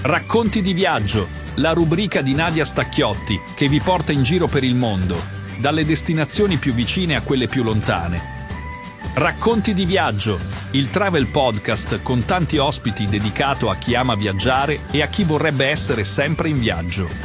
Racconti di viaggio, la rubrica di Nadia Stacchiotti che vi porta in giro per il mondo, dalle destinazioni più vicine a quelle più lontane. Racconti di viaggio, il travel podcast con tanti ospiti dedicato a chi ama viaggiare e a chi vorrebbe essere sempre in viaggio.